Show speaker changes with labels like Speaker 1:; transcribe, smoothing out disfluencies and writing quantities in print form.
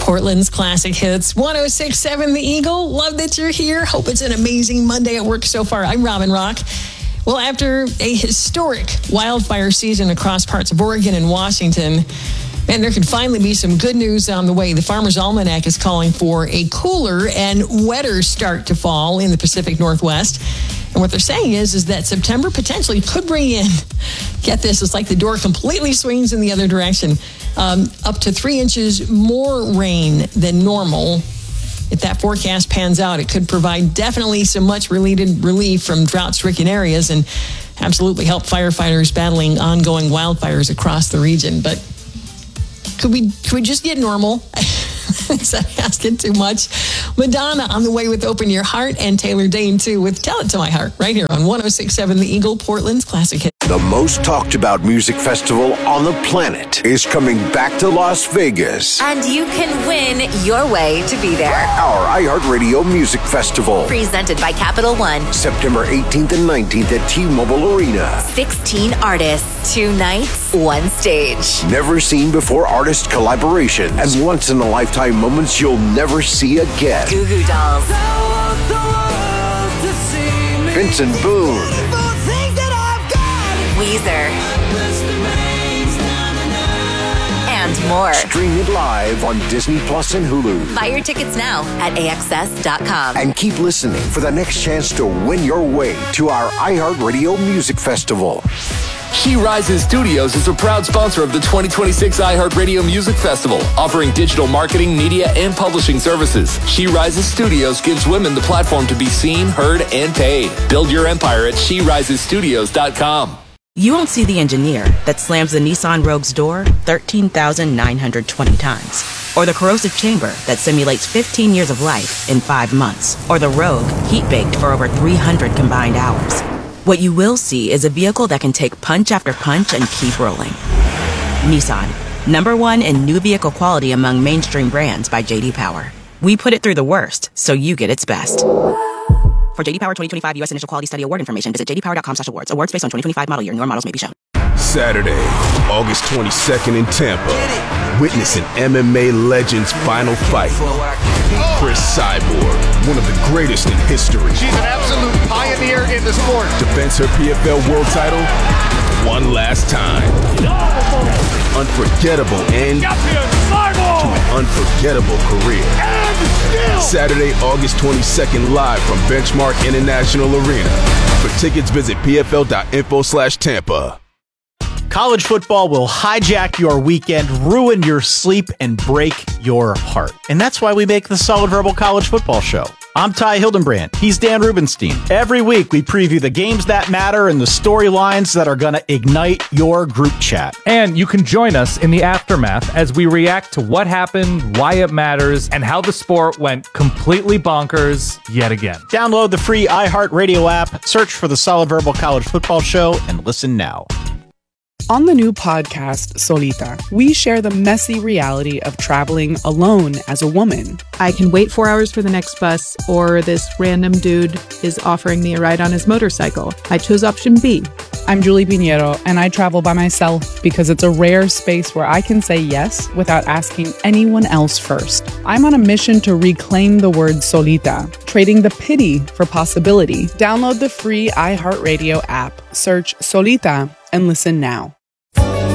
Speaker 1: Portland's classic hits, 106.7 The Eagle. Love that you're here. Hope it's an amazing Monday at work so far. I'm Robin Rock. Well, after a historic wildfire season across parts of Oregon and Washington, and there could finally be some good news on the way. The Farmer's Almanac is calling for a cooler and wetter start to fall in the Pacific Northwest. And what they're saying is that September potentially could bring in, get this, it's like the door completely swings in the other direction, up to 3 inches more rain than normal. If that forecast pans out, it could provide definitely some much needed relief from drought-stricken areas and absolutely help firefighters battling ongoing wildfires across the region. But could we just get normal? Is that asking too much? Madonna on the way with Open Your Heart, and Taylor Dayne too with Tell It to My Heart right here on 106.7 The Eagle, Portland's classic hit.
Speaker 2: The most talked about music festival on the planet is coming back to Las Vegas.
Speaker 3: And you can win your way to be there.
Speaker 2: Our iHeartRadio Music Festival.
Speaker 3: Presented by Capital One.
Speaker 2: September 18th and 19th at T-Mobile Arena.
Speaker 3: 16 artists, 2 nights, 1 stage.
Speaker 2: Never seen before artist collaboration and once in a lifetime moments you'll never see again.
Speaker 3: Goo Goo Dolls.
Speaker 2: Vincent Boone.
Speaker 3: Weezer. And more.
Speaker 2: Stream it live on Disney Plus and Hulu.
Speaker 3: Buy your tickets now at AXS.com.
Speaker 2: And keep listening for the next chance to win your way to our iHeartRadio Music Festival.
Speaker 4: She Rises Studios is a proud sponsor of the 2026 iHeartRadio Music Festival, offering digital marketing, media, and publishing services. She Rises Studios gives women the platform to be seen, heard, and paid. Build your empire at SheRisesStudios.com.
Speaker 5: You won't see the engineer that slams the Nissan Rogue's door 13,920 times. Or the corrosive chamber that simulates 15 years of life in 5 months. Or the Rogue heat-baked for over 300 combined hours. What you will see is a vehicle that can take punch after punch and keep rolling. Nissan, #1 in new vehicle quality among mainstream brands by J.D. Power. We put it through the worst, so you get its best. For J.D. Power 2025 U.S. Initial Quality Study Award information, visit jdpower.com/awards. Awards based on 2025 model year. Newer models may be shown.
Speaker 6: Saturday, August 22nd in Tampa. Witness an MMA legend's final fight. Chris Cyborg, one of the greatest in history.
Speaker 7: She's an absolute pioneer in the sport.
Speaker 6: Defends her PFL world title one last time. Unforgettable end to an unforgettable career. Saturday, August 22nd, live from Benchmark International Arena. For tickets, visit pfl.info/Tampa.
Speaker 8: College football will hijack your weekend, ruin your sleep, and break your heart. And that's why we make the Solid Verbal College Football Show. I'm Ty Hildenbrand. He's Dan Rubenstein. Every week, we preview the games that matter and the storylines that are going to ignite your group chat.
Speaker 9: And you can join us in the aftermath as we react to what happened, why it matters, and how the sport went completely bonkers yet again.
Speaker 8: Download the free iHeartRadio app, search for the Solid Verbal College Football Show, and listen now.
Speaker 10: On the new podcast, Solita, we share the messy reality of traveling alone as a woman.
Speaker 11: I can wait 4 hours for the next bus, or this random dude is offering me a ride on his motorcycle. I chose option B.
Speaker 10: I'm Julie Pinheiro, and I travel by myself because it's a rare space where I can say yes without asking anyone else first. I'm on a mission to reclaim the word solita, trading the pity for possibility. Download the free iHeartRadio app, search Solita, and listen now.